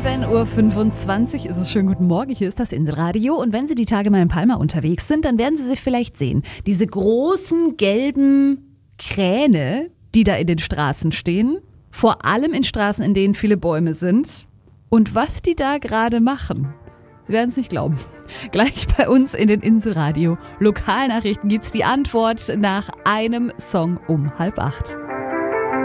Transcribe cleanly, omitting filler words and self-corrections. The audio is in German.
7:25 Uhr ist es. Schönen guten Morgen, hier ist das Inselradio. Und wenn Sie die Tage mal in Palma unterwegs sind, dann werden Sie sich vielleicht sehen. Diese großen gelben Kräne, die da in den Straßen stehen. Vor allem in Straßen, in denen viele Bäume sind. Und was die da gerade machen, Sie werden es nicht glauben. Gleich bei uns in den Inselradio Lokalnachrichten gibt's die Antwort nach einem Song um 7:30.